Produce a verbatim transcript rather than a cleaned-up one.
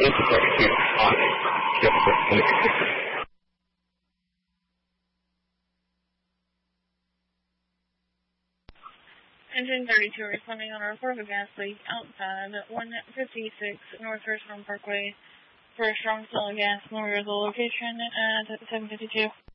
Engine thirty-two responding on a report of a gas leak outside one fifty-six North First Farm Parkway for a strong smell of gas. More of the location at seven fifty-two.